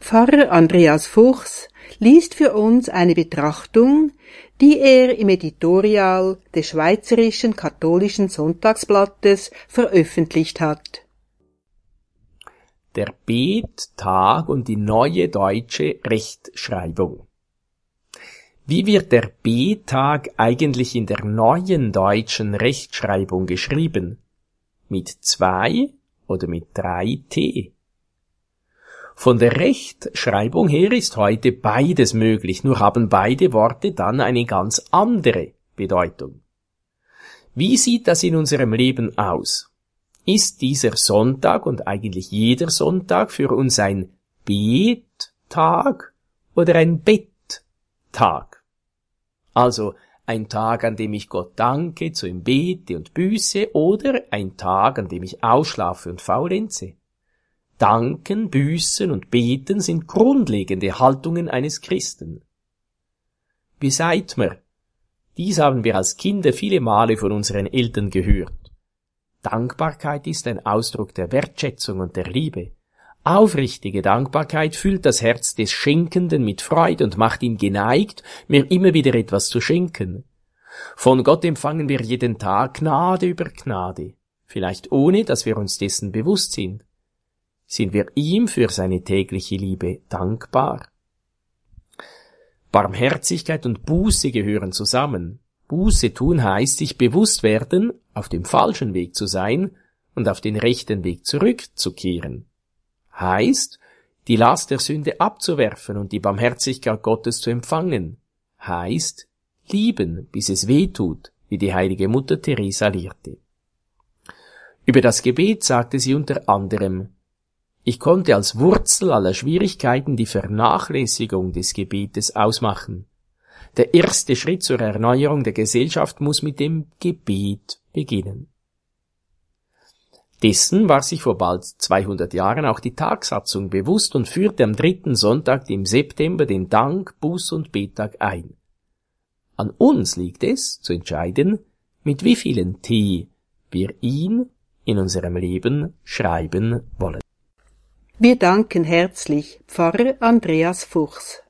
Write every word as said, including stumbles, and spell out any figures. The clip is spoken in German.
Pfarrer Andreas Fuchs liest für uns eine Betrachtung, die er im Editorial des Schweizerischen Katholischen Sonntagsblattes veröffentlicht hat. Der Bet-Tag und die neue deutsche Rechtschreibung. Wie wird der Bet-Tag eigentlich in der neuen deutschen Rechtschreibung geschrieben? Mit zwei oder mit drei T? Von der Rechtschreibung her ist heute beides möglich, nur haben beide Worte dann eine ganz andere Bedeutung. Wie sieht das in unserem Leben aus? Ist dieser Sonntag und eigentlich jeder Sonntag für uns ein Bet-Tag oder ein Bett-Tag? Also ein Tag, an dem ich Gott danke, zu ihm bete und büße, oder ein Tag, an dem ich ausschlafe und faulenze? Danken, büßen und beten sind grundlegende Haltungen eines Christen. Wie seid mir? Dies haben wir als Kinder viele Male von unseren Eltern gehört. Dankbarkeit ist ein Ausdruck der Wertschätzung und der Liebe. Aufrichtige Dankbarkeit füllt das Herz des Schenkenden mit Freude und macht ihn geneigt, mir immer wieder etwas zu schenken. Von Gott empfangen wir jeden Tag Gnade über Gnade, vielleicht ohne, dass wir uns dessen bewusst sind. Sind wir ihm für seine tägliche Liebe dankbar? Barmherzigkeit und Buße gehören zusammen. Buße tun heißt, sich bewusst werden, auf dem falschen Weg zu sein und auf den rechten Weg zurückzukehren. Heißt, die Last der Sünde abzuwerfen und die Barmherzigkeit Gottes zu empfangen. Heißt, lieben, bis es weh tut, wie die heilige Mutter Teresa lehrte. Über das Gebet sagte sie unter anderem: Ich konnte als Wurzel aller Schwierigkeiten die Vernachlässigung des Gebetes ausmachen. Der erste Schritt zur Erneuerung der Gesellschaft muss mit dem Gebet beginnen. Dessen war sich vor bald zweihundert Jahren auch die Tagsatzung bewusst und führte am dritten Sonntag im September den Dank-, Buß- und Bettag ein. An uns liegt es, zu entscheiden, mit wie vielen T wir ihn in unserem Leben schreiben wollen. Wir danken herzlich Pfarrer Andreas Fuchs.